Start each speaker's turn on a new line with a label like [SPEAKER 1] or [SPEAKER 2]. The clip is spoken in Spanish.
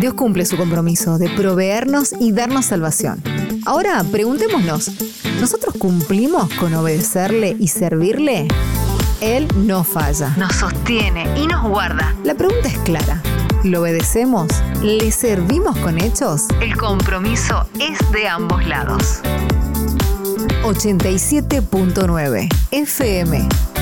[SPEAKER 1] Dios cumple su compromiso de proveernos y darnos salvación. Ahora, preguntémonos, ¿nosotros cumplimos con obedecerle y servirle? Él no falla. Nos sostiene y nos guarda. La pregunta es clara. ¿Lo obedecemos? ¿Le servimos con hechos? El compromiso es de ambos lados. 87.9 FM